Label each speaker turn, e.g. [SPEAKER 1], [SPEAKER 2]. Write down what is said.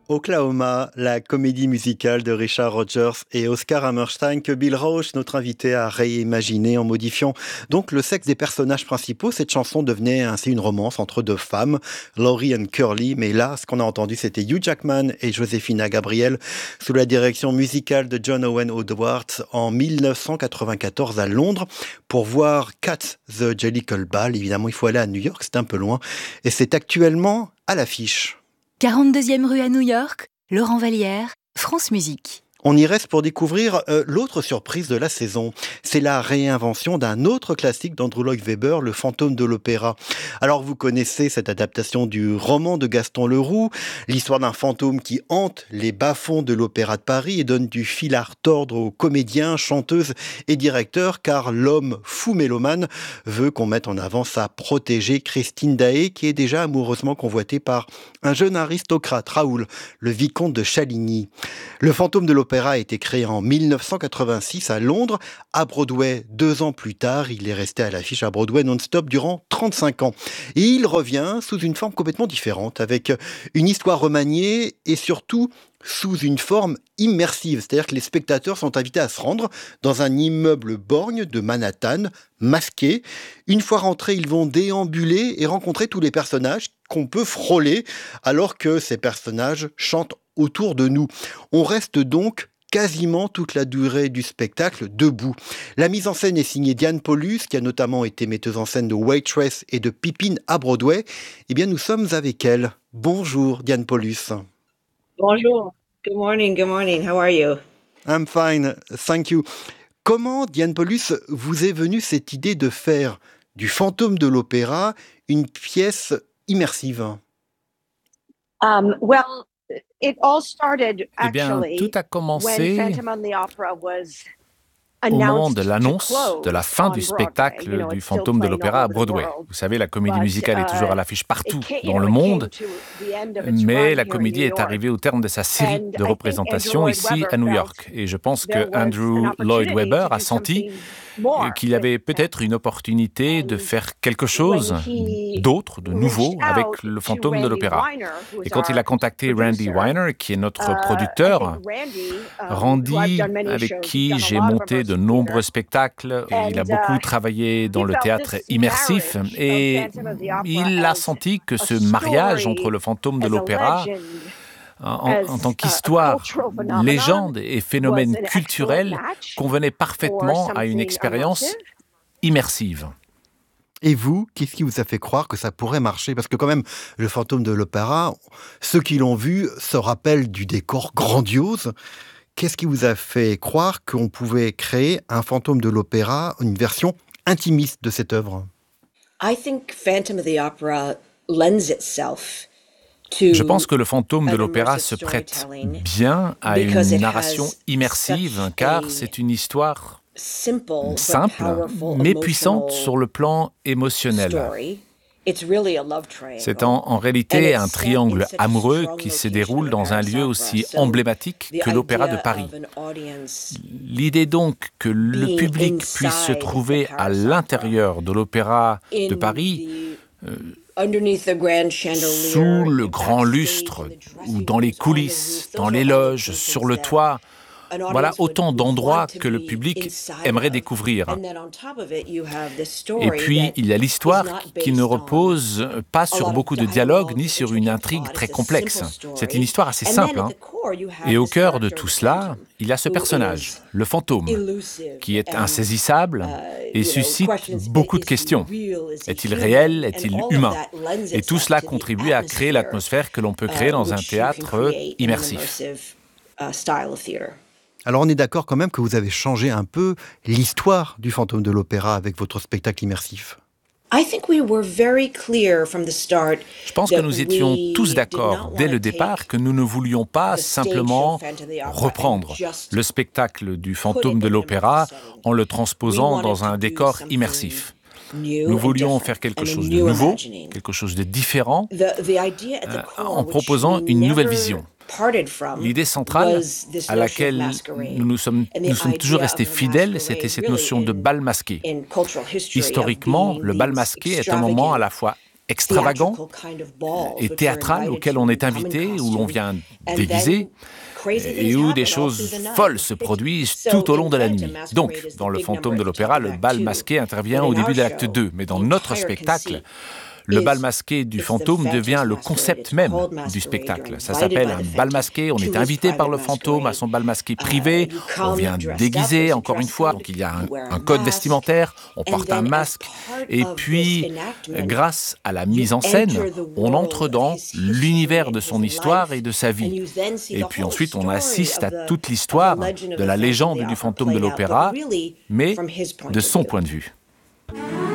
[SPEAKER 1] Oklahoma, la comédie musicale de Richard Rodgers et Oscar Hammerstein que Bill Rauch, notre invité, a réimaginé en modifiant donc le sexe des personnages principaux. Cette chanson devenait ainsi une romance entre deux femmes, Laurie et Curly, mais là, ce qu'on a entendu, c'était Hugh Jackman et Josephina Gabriel sous la direction musicale de John Owen Edwards en 1994 à Londres pour voir Cats the Jellicle Ball. Évidemment, il faut aller à New York, c'est un peu loin, et c'est actuellement à l'affiche.
[SPEAKER 2] 42e rue à New York, Laurent Vallière, France Musique.
[SPEAKER 1] On y reste pour découvrir l'autre surprise de la saison. C'est la réinvention d'un autre classique d'Andrew Lloyd Webber, Le Fantôme de l'Opéra. Alors vous connaissez cette adaptation du roman de Gaston Leroux, l'histoire d'un fantôme qui hante les bas-fonds de l'Opéra de Paris et donne du fil à retordre aux comédiens, chanteuses et directeurs, car l'homme fou mélomane veut qu'on mette en avant sa protégée Christine Daae, qui est déjà amoureusement convoitée par un jeune aristocrate, Raoul, le vicomte de Chaligny. Le Fantôme de l'Opéra a été créé en 1986 à Londres. À Broadway, 2 ans plus tard, il est resté à l'affiche à Broadway non-stop durant 35 ans. Et il revient sous une forme complètement différente, avec une histoire remaniée et surtout sous une forme immersive. C'est-à-dire que les spectateurs sont invités à se rendre dans un immeuble borgne de Manhattan, masqué. Une fois rentrés, ils vont déambuler et rencontrer tous les personnages qu'on peut frôler, alors que ces personnages chantent autour de nous. On reste donc quasiment toute la durée du spectacle debout. La mise en scène est signée Diane Paulus, qui a notamment été metteuse en scène de Waitress et de Pippin à Broadway. Eh bien, nous sommes avec elle. Bonjour Diane Paulus.
[SPEAKER 3] Bonjour. Good morning. How are you?
[SPEAKER 1] I'm fine, thank you. Comment, Diane Paulus, vous est venue cette idée de faire du Fantôme de l'Opéra une pièce immersive?
[SPEAKER 4] Eh bien, tout a commencé au moment de l'annonce de la fin du spectacle du Fantôme de l'Opéra à Broadway. Vous savez, la comédie musicale est toujours à l'affiche partout dans le monde, mais la comédie est arrivée au terme de sa série de représentations ici à New York. Et je pense que Andrew Lloyd Webber a senti qu'il y avait peut-être une opportunité de faire quelque chose d'autre, de nouveau, avec le Fantôme de l'Opéra. Et quand il a contacté Randy Weiner, qui est notre producteur, Randy, avec qui j'ai monté de nombreux spectacles, et il a beaucoup travaillé dans le théâtre immersif, et il a senti que ce mariage entre le Fantôme de l'Opéra, en tant qu'histoire, légende et phénomène culturel, convenait parfaitement à une expérience immersive.
[SPEAKER 1] Et vous, qu'est-ce qui vous a fait croire que ça pourrait marcher? Parce que quand même, le Fantôme de l'Opéra, ceux qui l'ont vu se rappellent du décor grandiose. Qu'est-ce qui vous a fait croire qu'on pouvait créer un Fantôme de l'Opéra, une version intimiste de cette œuvre?
[SPEAKER 3] I think Phantom of the Opera lends itself.
[SPEAKER 4] Je pense que le Fantôme de l'Opéra se prête bien à une narration immersive, car c'est une histoire simple, mais puissante sur le plan émotionnel. C'est en réalité un triangle amoureux qui se déroule dans un lieu aussi emblématique que l'Opéra de Paris. L'idée donc que le public puisse se trouver à l'intérieur de l'Opéra de Paris, sous le grand lustre, ou dans les coulisses, dans les loges, sur le toit. Voilà autant d'endroits que le public aimerait découvrir. Et puis, il y a l'histoire qui ne repose pas sur beaucoup de dialogues ni sur une intrigue très complexe. C'est une histoire assez simple. Et au cœur de tout cela, il y a ce personnage, le fantôme, qui est insaisissable et suscite beaucoup de questions. Est-il réel? Est-il humain? Et tout cela contribue à créer l'atmosphère que l'on peut créer dans un théâtre immersif.
[SPEAKER 1] Alors on est d'accord quand même que vous avez changé un peu l'histoire du Fantôme de l'Opéra avec votre spectacle immersif.
[SPEAKER 4] Je pense que nous étions tous d'accord dès le départ que nous ne voulions pas simplement reprendre le spectacle du Fantôme de l'Opéra en le transposant dans un décor immersif. Nous voulions faire quelque chose de nouveau, quelque chose de différent, en proposant une nouvelle vision. L'idée centrale à laquelle nous sommes toujours restés fidèles, c'était cette notion de bal masqué. Historiquement, le bal masqué est un moment à la fois extravagant et théâtral auquel on est invité, où l'on vient déguisé, et où des choses folles se produisent tout au long de la nuit. Donc, dans le Fantôme de l'Opéra, le bal masqué intervient au début de l'acte 2, mais dans notre spectacle, le bal masqué du fantôme devient le concept même du spectacle. Ça s'appelle un bal masqué, on est invité par le fantôme à son bal masqué privé, on vient déguisé encore une fois, donc il y a un code vestimentaire, on porte un masque, et puis grâce à la mise en scène, on entre dans l'univers de son histoire et de sa vie. Et puis ensuite on assiste à toute l'histoire de la légende du fantôme de l'opéra, mais de son point de vue.